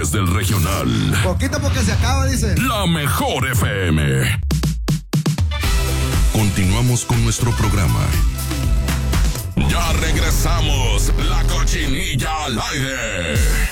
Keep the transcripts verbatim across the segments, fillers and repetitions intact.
mejores del regional. Poquito porque se acaba, dice. La mejor F M. Continuamos con nuestro programa. Ya regresamos. La Cochinilla al aire.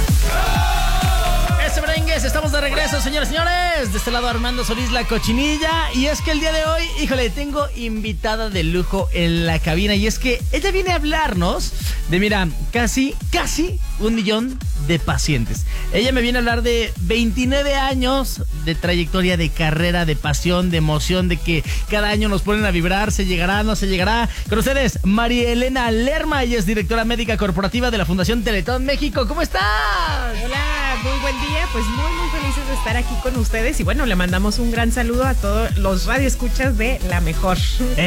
¡Ese merengues! Estamos de regreso, señores y señores. De este lado Armando Solís, La Cochinilla. Y es que el día de hoy, híjole, tengo invitada de lujo en la cabina. Y es que ella viene a hablarnos de, mira, casi, casi un millón de pacientes. Ella me viene a hablar de veintinueve años de trayectoria, de carrera, de pasión, de emoción, de que cada año nos ponen a vibrar, se llegará, no se llegará. Con ustedes, María Elena Lerma. Ella es directora médica corporativa de la Fundación Teletón México. ¿Cómo estás? Hola, muy buen día. Pues muy, muy felices de estar aquí con ustedes. Y bueno, le mandamos un gran saludo a todos los radioescuchas de La Mejor.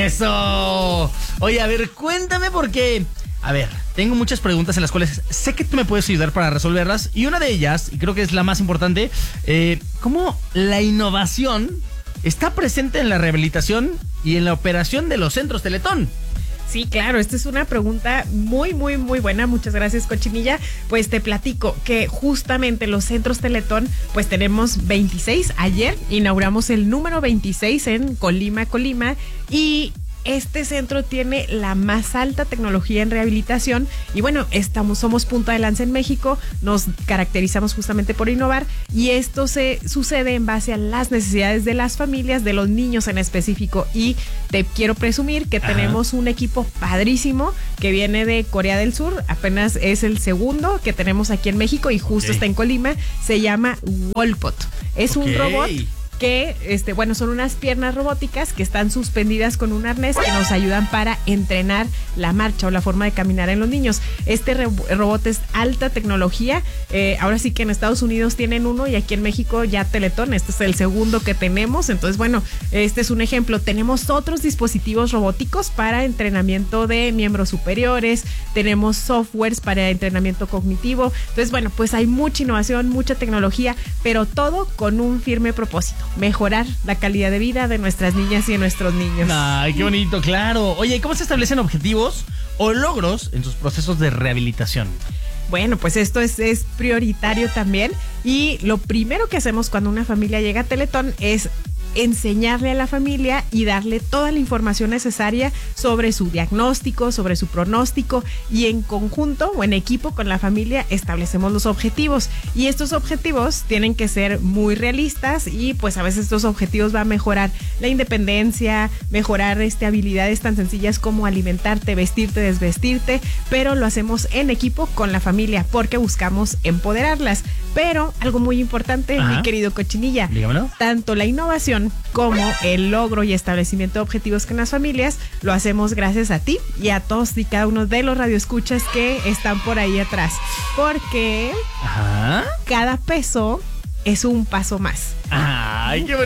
¡Eso! Oye, a ver, cuéntame porque... A ver, tengo muchas preguntas en las cuales sé que tú me puedes ayudar para resolverlas. Y una de ellas, y creo que es la más importante, eh, ¿cómo la innovación está presente en la rehabilitación y en la operación de los centros Teletón? Sí, claro, esta es una pregunta muy, muy, muy buena. Muchas gracias, Cochinilla. Pues te platico que justamente los centros Teletón, pues tenemos veintiséis. Ayer inauguramos el número veintiséis en Colima, Colima, y este centro tiene la más alta tecnología en rehabilitación y bueno, estamos, somos punta de lanza en México, nos caracterizamos justamente por innovar y esto se sucede en base a las necesidades de las familias, de los niños en específico, y te quiero presumir que Ajá. tenemos un equipo padrísimo que viene de Corea del Sur, apenas es el segundo que tenemos aquí en México y justo okay. está en Colima, se llama Wolpot, es okay. un robot que, este, bueno, son unas piernas robóticas que están suspendidas con un arnés que nos ayudan para entrenar la marcha o la forma de caminar en los niños. Este re- robot es alta tecnología, eh, ahora sí que en Estados Unidos tienen uno y aquí en México ya Teletón, este es el segundo que tenemos, entonces bueno, este es un ejemplo. Tenemos otros dispositivos robóticos para entrenamiento de miembros superiores, tenemos softwares para entrenamiento cognitivo, entonces bueno, pues hay mucha innovación, mucha tecnología, pero todo con un firme propósito: mejorar la calidad de vida de nuestras niñas y de nuestros niños. Ay, qué bonito, claro. Oye, ¿cómo se establecen objetivos o logros en sus procesos de rehabilitación? Bueno, pues esto es, es prioritario también y lo primero que hacemos cuando una familia llega a Teletón es enseñarle a la familia y darle toda la información necesaria sobre su diagnóstico, sobre su pronóstico, y en conjunto o en equipo con la familia establecemos los objetivos, y estos objetivos tienen que ser muy realistas y pues a veces estos objetivos van a mejorar la independencia, mejorar este, habilidades tan sencillas como alimentarte, vestirte, desvestirte, pero lo hacemos en equipo con la familia porque buscamos empoderarlas. Pero algo muy importante, Ajá. mi querido Cochinilla, dígamelo, tanto la innovación como el logro y establecimiento de objetivos con las familias lo hacemos gracias a ti y a todos y cada uno de los radioescuchas que están por ahí atrás, porque Ajá. cada peso es un paso más. ¡Ay, qué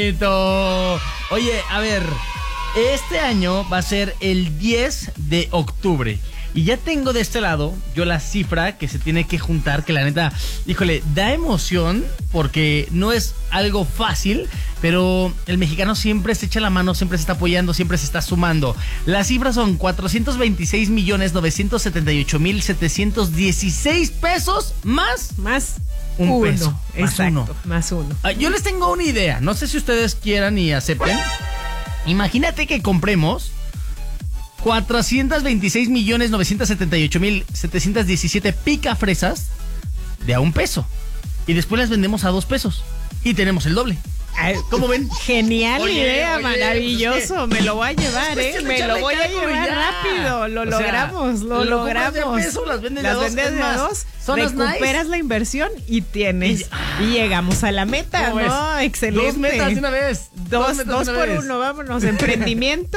bonito! Oye, a ver, este año va a ser el diez de octubre. Y ya tengo de este lado yo la cifra que se tiene que juntar, que la neta, híjole, da emoción porque no es algo fácil, pero el mexicano siempre se echa la mano, siempre se está apoyando, siempre se está sumando. Las cifras son cuatrocientos veintiséis millones novecientos setenta y ocho mil setecientos dieciséis pesos más... Más... Un uno, peso. Más exacto, uno. más uno. Ah, yo les tengo una idea, no sé si ustedes quieran y acepten. Imagínate que compremos cuatrocientos veintiséis millones novecientos setenta y ocho mil setecientos diecisiete picafresas de a un peso. Y después las vendemos a dos pesos. Y tenemos el doble. ¿Cómo ven? Genial oye, idea, oye, maravilloso. Pues, me lo voy a llevar, pues, ¿eh? Me lo voy a llevar rápido. Lo o logramos, sea, lo, lo logramos. De a peso, las vendes de a dos. Las vendes de a dos. Son recuperas nice. La inversión y tienes. Y, ah, y llegamos a la meta, ¿no? ¿no? Excelente. Dos metas de una vez. Dos, dos, dos por vez. uno, vámonos. Emprendimiento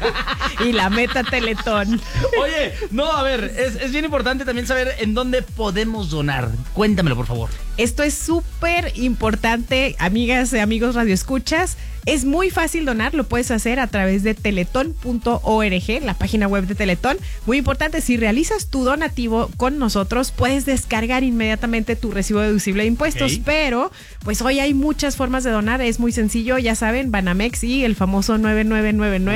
y la meta Teletón. Oye, no, a ver, es, es bien importante también saber en dónde podemos donar. Cuéntamelo, por favor. Esto es súper importante, amigas y amigos radioescuchas. Es muy fácil donar, lo puedes hacer a través de teletón punto org, la página web de Teletón. Muy importante, si realizas tu donativo con nosotros, puedes descargar inmediatamente tu recibo deducible de impuestos, okay. pero pues hoy hay muchas formas de donar, es muy sencillo, ya saben, Banamex y el famoso nueve nueve nueve nueve, oh, la sí.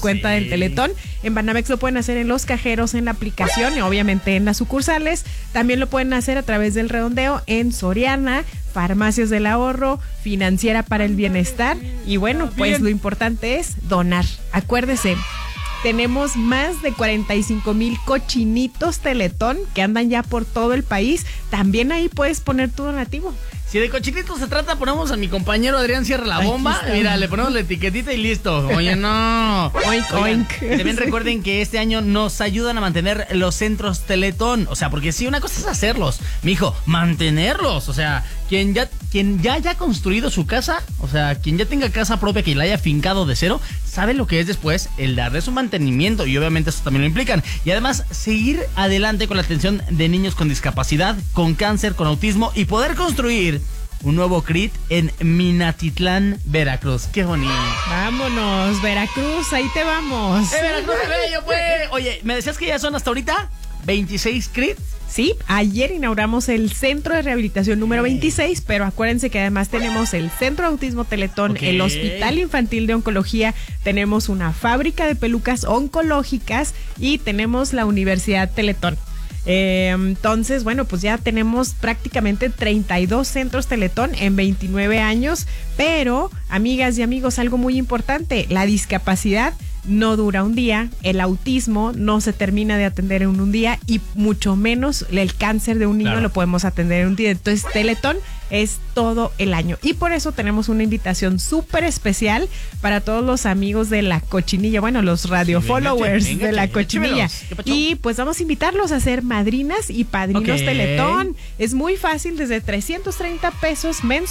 cuenta Sí. del Teletón. En Banamex lo pueden hacer en los cajeros, en la aplicación y obviamente en las sucursales. También lo pueden hacer a través del redondeo en Soriana, Farmacias del Ahorro, Financiera para el Bienestar. Y bueno, pues Bien. lo importante es donar. Acuérdese, tenemos más de cuarenta y cinco mil cochinitos Teletón que andan ya por todo el país. También ahí puedes poner tu donativo. Si de cochinitos se trata, ponemos a mi compañero Adrián Cierra la Aquí bomba. está. Mira, le ponemos la etiquetita y listo. Oye, no. Oink, Oigan, oink. también recuerden que este año nos ayudan a mantener los centros Teletón. O sea, porque sí, una cosa es hacerlos, mijo, mantenerlos. O sea, quien ya, quien ya haya construido su casa, o sea, quien ya tenga casa propia, que la haya fincado de cero, sabe lo que es después el darle su mantenimiento. Y obviamente eso también lo implican. Y además, seguir adelante con la atención de niños con discapacidad, con cáncer, con autismo y poder construir un nuevo C R I T en Minatitlán, Veracruz. ¡Qué bonito! Vámonos, Veracruz, ahí te vamos. ¡Eh, Veracruz de bello, pues! Oye, ¿me decías que ya son hasta ahorita veintiséis C R I T? Sí, ayer inauguramos el Centro de Rehabilitación número veintiséis, pero acuérdense que además tenemos el Centro de Autismo Teletón, Ok. el Hospital Infantil de Oncología, tenemos una fábrica de pelucas oncológicas y tenemos la Universidad Teletón. Eh, entonces, bueno, pues ya tenemos prácticamente treinta y dos centros Teletón en veintinueve años, pero, amigas y amigos, algo muy importante, la discapacidad no dura un día, el autismo no se termina de atender en un día y mucho menos el cáncer de un niño Claro. lo podemos atender en un día. Entonces, Teletón es todo el año y por eso tenemos una invitación súper especial para todos los amigos de La Cochinilla, bueno, los radio Sí, venga, followers che, venga, de La che, Cochinilla. échemelos. ¿Qué pacho? Y pues vamos a invitarlos a ser madrinas y padrinos Ok. Teletón. Es muy fácil, desde trescientos treinta pesos mensuales.